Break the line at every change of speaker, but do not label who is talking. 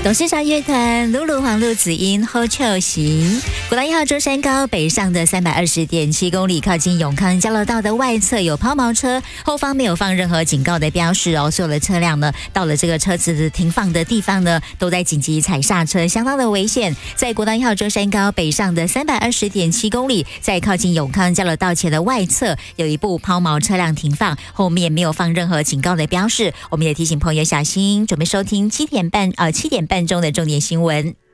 董事长乐团鲁鲁黄路子音后秋行，国道1号中山高北上的320.7公里，靠近永康交流道的外侧有抛锚车，后方没有放任何警告的标示哦。所有的车辆呢，到了这个车子停放的地方呢，都在紧急踩刹车，相当的危险。在国道1号中山高北上的320.7公里，在靠近永康交流道前的外侧有一部抛锚车辆停放，后面没有放任何警告的标示。我们也提醒朋友小心，准备收听7点半钟的重点新闻。